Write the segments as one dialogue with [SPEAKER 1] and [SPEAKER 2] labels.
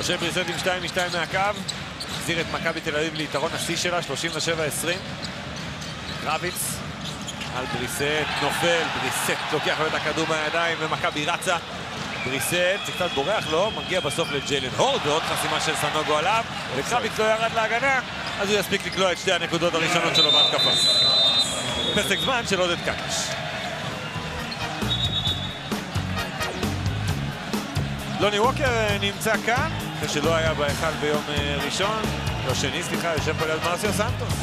[SPEAKER 1] משה בריסט עם 2-2 מהקו, החזיר את מכבי תל אביב ליתרון השיא שלה, 37-20. קרביץ על בריסט, נופל, בריסט לוקח לו את הכדור מהידיים ומכבי רצה. בריסט, זה קצת בורח לו, מגיע בסוף לג'יילן הורד, ועוד חסימה של סנוגו עליו, וקרביץ לא ירד להגנה, אז הוא יספיק לקלוע את שתי הנקודות הראשונות שלו בהתקפה. פסק זמן של עודד קקש. לוני ווקר נמצא כאן, אחרי שלא היה בהיכל ביום ראשון, לא שני, סליחה, יושב פה ליד מרסיו סנטוס.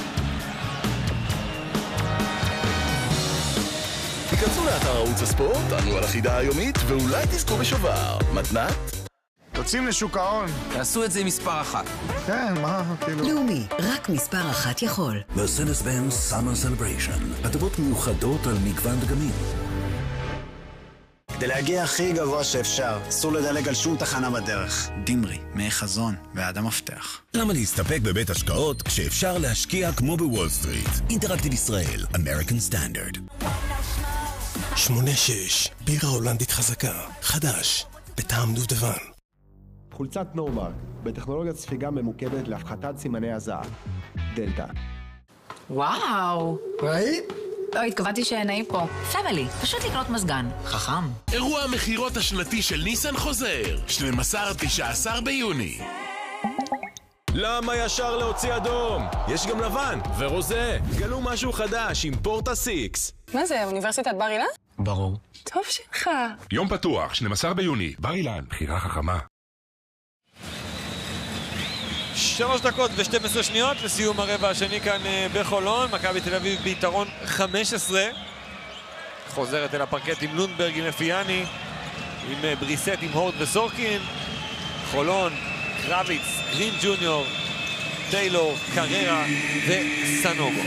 [SPEAKER 2] תיכנסו לאתר ערוץ הספורט, ענו על החידה היומית, ואולי תזכו בשובר. מתנת?
[SPEAKER 3] יוצאים לשוק ההון.
[SPEAKER 4] תעשו את זה עם מספר 1.
[SPEAKER 3] כן, מה, כאילו...
[SPEAKER 5] לאומי, רק מספר 1 יכול.
[SPEAKER 6] Mercedes-Benz Summer Celebration. הטבות מיוחדות על מגוון דגמים.
[SPEAKER 7] כדי להגיע הכי גבוה שאפשר, אסור לדלג על שום תחנה בדרך. דימרי, מי חזון ועד המפתח.
[SPEAKER 6] למה להסתפק בבית השקעות כשאפשר להשקיע כמו בוול סטריט? אינטראקטיב ישראל, American Standard.
[SPEAKER 8] 8-6, בירה הולנדית חזקה, חדש, בטעם דובדבן.
[SPEAKER 9] חולצת נורמרק, בטכנולוגיית ספיגה ממוקדת להפחתת סימני הזעה. דלטה.
[SPEAKER 10] וואו.
[SPEAKER 9] ראית?
[SPEAKER 10] לא, התכוונתי שנעים פה. פמילי, פשוט לקנות מזגן. חכם.
[SPEAKER 11] אירוע המחירות השנתי של ניסן חוזר, 12-19 ביוני.
[SPEAKER 12] למה ישר להוציא אדום? יש גם לבן ורוזה. גלו משהו חדש עם פורטה 6.
[SPEAKER 13] מה זה, אוניברסיטת בר אילן?
[SPEAKER 12] ברור.
[SPEAKER 13] טוב שלך.
[SPEAKER 11] יום פתוח, 12 ביוני, בר אילן, בחירה חכמה.
[SPEAKER 1] 3 דקות ו12 שניות לסיום הרבע השני כאן בחולון. מכבי תל אביב ביתרון 15. חוזרת אל הפרקט עם לונדברג, עם אפיאני, עם בריסט, עם הורד וסורקין. חולון, קרביץ, גרין ג'וניור, טיילור, קררה וסנוגו.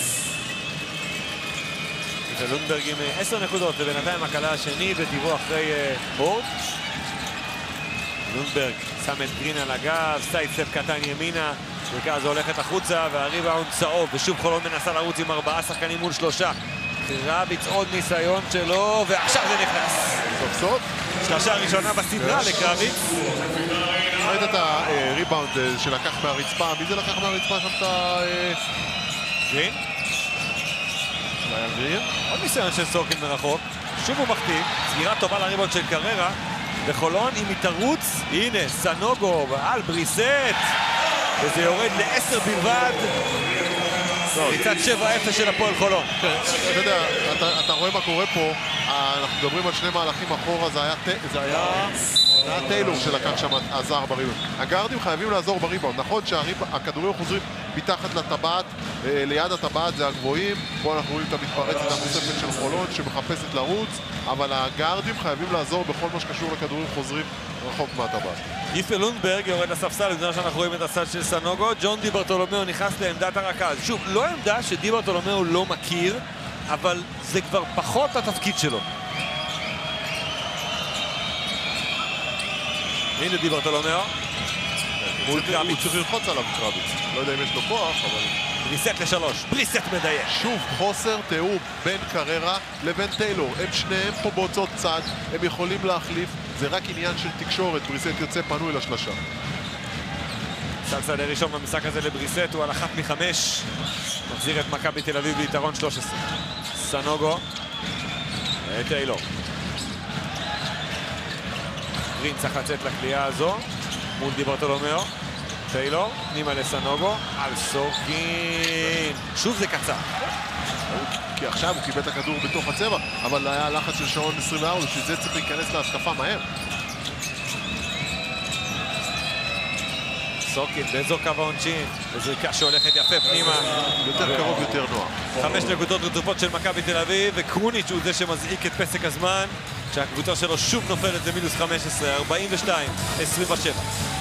[SPEAKER 1] ולונדברג עם 10 נקודות, ובינתיים הקלה השני בטבעו אחרי הורד. לונדברג שם את גרין על הגב, סיידסטפ קטן ימינה, וכאז הולכת החוצה, והריבאונד צהוב, ושוב חולון מנסה לרוץ עם 4 שחקנים מול 3. קרביץ עוד ניסיון שלו, ועכשיו זה נכנס.
[SPEAKER 14] סוף סוף.
[SPEAKER 1] שלושה ראשונה בסדרה לקרביץ.
[SPEAKER 14] ראית את הריבאונד שלקח מהרצפה, מי זה לקח מהרצפה שם את ה...
[SPEAKER 1] גרין?
[SPEAKER 14] היה גרין?
[SPEAKER 1] עוד ניסיון של סורקין מרחוק, שוב הוא מחטיא, סגירה טובה לריבאונד של קררה, וחולון עם התערוץ, הנה, סנוגו על בריסט, וזה יורד ל10 בלבד, ריצת 7-0 של הפועל חולון.
[SPEAKER 14] אתה יודע, אתה רואה מה קורה פה, אנחנו מדברים על שני מהלכים אחורה, זה היה טיילור שלקח שם עזר בריבאונד. הגארדים חייבים לעזור בריבאונד, נכון שהכדורים חוזרים מתחת לטבעת, ליד הטבעת זה הגבוהים, פה אנחנו רואים את המתפרצת הנוספת של חולון שמחפשת לרוץ, אבל הגארדים חייבים לעזור בכל מה שקשור לכדורים חוזרים רחוק מהטבעת.
[SPEAKER 1] יפה לונדברג יורד לספסל, לפני שאנחנו רואים את הצד של סנוגו. ג'ון די ברטולומיאו נכנס לעמדת הרכז. שוב, לא עמדה שדי ברטולומיאו לא מכיר, אבל זה כבר פחות התפקיד שלו. הנה די ברטולומיאו.
[SPEAKER 14] הוא צריך ללחוץ עליו קרביץ. לא יודע אם יש לו כוח, אבל...
[SPEAKER 1] בריסט ל3, בריסט מדייק.
[SPEAKER 14] שוב, חוסר תיאום בין קררה לבין טיילור. הם שניהם פה באותו צד, הם יכולים להחליף. זה רק עניין של תקשורת, בריסט יוצא פנוי לשלשה.
[SPEAKER 1] סל ראשון במשחק הזה לבריסט, הוא על 1 מ-5. מחזיר את מכבי תל אביב ביתרון 13. סנוגו. טיילור. גרין צריך לצאת לקליעה הזו. מול די ברטולומיאו. טיילור, פנימה לסנוגו, על סורקין. שוב זה קצר.
[SPEAKER 14] כי עכשיו הוא קיבל את הכדור בתוך הצבע, אבל היה לחץ של שעון 24, שזה צריך להיכנס להתקפה מהר.
[SPEAKER 1] סורקין באזור קו העונשין, וזריקה שהולכת יפה פנימה.
[SPEAKER 14] יותר קרוב, יותר נוח.
[SPEAKER 1] 5 נקודות רצופות של מכבי תל אביב, וקרוניץ' הוא זה שמזעיק את פסק הזמן, כשהקבוצה שלו שוב נופלת למינוס 15, 42-27.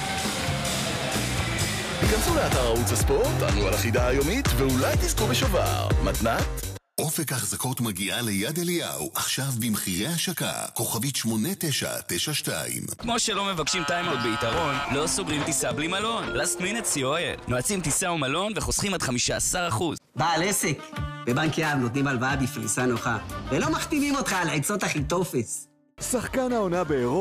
[SPEAKER 2] תיכנסו לאתר ערוץ הספורט, ענו על החידה היומית, ואולי תזכו בשובר. מתנת?
[SPEAKER 6] אופק ההחזקות מגיעה ליד אליהו, עכשיו במחירי השקה, כוכבית 8992.
[SPEAKER 4] כמו שלא מבקשים טיימאוט ביתרון, לא סוגרים טיסה בלי מלון. Last Minute COL. נועצים טיסה ומלון וחוסכים עד 15%.
[SPEAKER 15] בעל עסק, בבנק יהב נותנים הלוואה בפריסה נוחה, ולא מחתימים אותך על עצות הכי טופס.
[SPEAKER 16] שחקן העונה באירופה